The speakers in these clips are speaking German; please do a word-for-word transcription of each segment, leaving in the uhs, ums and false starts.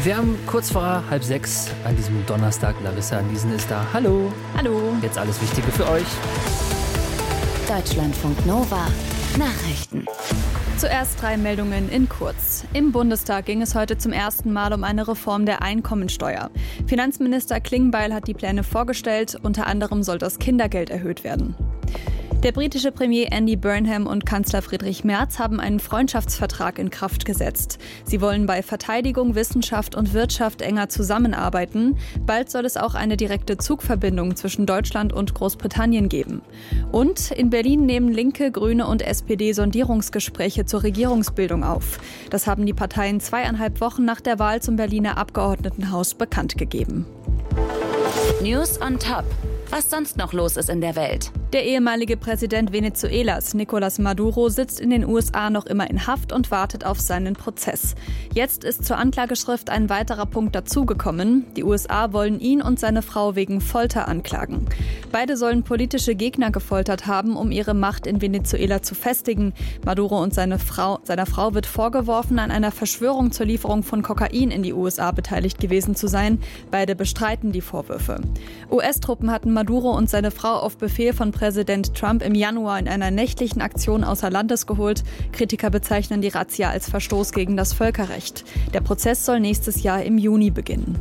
Wir haben kurz vor halb sechs an diesem Donnerstag. Larissa Niesen ist da. Hallo. Hallo. Jetzt alles Wichtige für euch. Deutschlandfunk Nova. Nachrichten. Zuerst drei Meldungen in kurz. Im Bundestag ging es heute zum ersten Mal um eine Reform der Einkommensteuer. Finanzminister Klingbeil hat die Pläne vorgestellt. Unter anderem soll das Kindergeld erhöht werden. Der britische Premier Andy Burnham und Kanzler Friedrich Merz haben einen Freundschaftsvertrag in Kraft gesetzt. Sie wollen bei Verteidigung, Wissenschaft und Wirtschaft enger zusammenarbeiten. Bald soll es auch eine direkte Zugverbindung zwischen Deutschland und Großbritannien geben. Und in Berlin nehmen Linke, Grüne und S P D Sondierungsgespräche zur Regierungsbildung auf. Das haben die Parteien zweieinhalb Wochen nach der Wahl zum Berliner Abgeordnetenhaus bekannt gegeben. News on Top. Was sonst noch los ist in der Welt. Der ehemalige Präsident Venezuelas, Nicolás Maduro, sitzt in den U S A noch immer in Haft und wartet auf seinen Prozess. Jetzt ist zur Anklageschrift ein weiterer Punkt dazugekommen. Die U S A wollen ihn und seine Frau wegen Folter anklagen. Beide sollen politische Gegner gefoltert haben, um ihre Macht in Venezuela zu festigen. Maduro und seine Frau, seiner Frau wird vorgeworfen, an einer Verschwörung zur Lieferung von Kokain in die U S A beteiligt gewesen zu sein. Beide bestreiten die Vorwürfe. U S-Truppen hatten Maduro und seine Frau auf Befehl von Präsident Trump im Januar in einer nächtlichen Aktion außer Landes geholt. Kritiker bezeichnen die Razzia als Verstoß gegen das Völkerrecht. Der Prozess soll nächstes Jahr im Juni beginnen.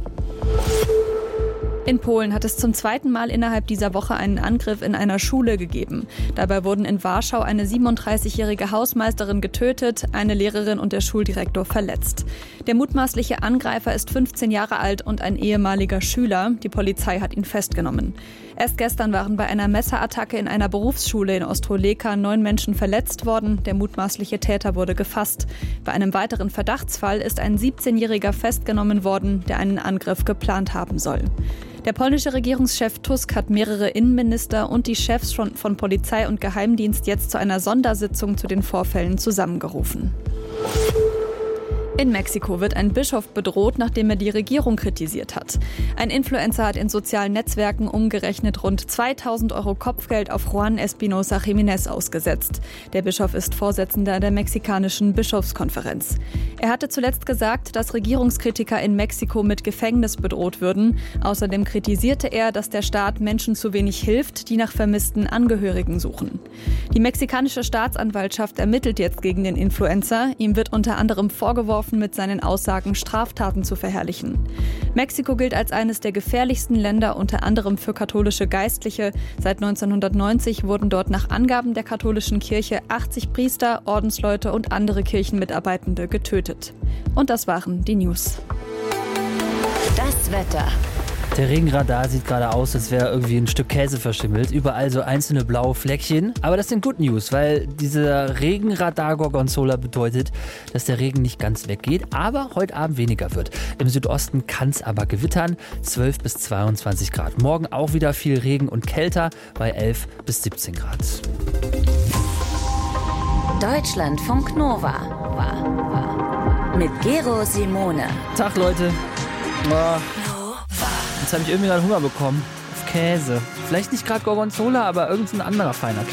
In Polen hat es zum zweiten Mal innerhalb dieser Woche einen Angriff in einer Schule gegeben. Dabei wurden in Warschau eine siebenunddreißigjährige Hausmeisterin getötet, eine Lehrerin und der Schuldirektor verletzt. Der mutmaßliche Angreifer ist fünfzehn Jahre alt und ein ehemaliger Schüler. Die Polizei hat ihn festgenommen. Erst gestern waren bei einer Messerattacke in einer Berufsschule in Ostroleka neun Menschen verletzt worden. Der mutmaßliche Täter wurde gefasst. Bei einem weiteren Verdachtsfall ist ein siebzehnjähriger festgenommen worden, der einen Angriff geplant haben soll. Der polnische Regierungschef Tusk hat mehrere Innenminister und die Chefs von, von Polizei und Geheimdienst jetzt zu einer Sondersitzung zu den Vorfällen zusammengerufen. In Mexiko wird ein Bischof bedroht, nachdem er die Regierung kritisiert hat. Ein Influencer hat in sozialen Netzwerken umgerechnet rund zweitausend Euro Kopfgeld auf Juan Espinosa Jiménez ausgesetzt. Der Bischof ist Vorsitzender der mexikanischen Bischofskonferenz. Er hatte zuletzt gesagt, dass Regierungskritiker in Mexiko mit Gefängnis bedroht würden. Außerdem kritisierte er, dass der Staat Menschen zu wenig hilft, die nach vermissten Angehörigen suchen. Die mexikanische Staatsanwaltschaft ermittelt jetzt gegen den Influencer. Ihm wird unter anderem vorgeworfen, mit seinen Aussagen Straftaten zu verherrlichen. Mexiko gilt als eines der gefährlichsten Länder, unter anderem für katholische Geistliche. Seit neunzehnhundertneunzig wurden dort nach Angaben der katholischen Kirche achtzig Priester, Ordensleute und andere Kirchenmitarbeitende getötet. Und das waren die News. Das Wetter. Der Regenradar sieht gerade aus, als wäre irgendwie ein Stück Käse verschimmelt. Überall so einzelne blaue Fleckchen. Aber das sind Good News, weil dieser Regenradar-Gorgonzola bedeutet, dass der Regen nicht ganz weggeht, aber heute Abend weniger wird. Im Südosten kann es aber gewittern, zwölf bis zweiundzwanzig Grad. Morgen auch wieder viel Regen und kälter bei elf bis siebzehn Grad. Deutschlandfunk Nova. Mit Gero Simone. Tag, Leute. Oh. Jetzt habe ich irgendwie gerade Hunger bekommen. Auf Käse. Vielleicht nicht gerade Gorgonzola, aber irgendein anderer feiner Käse.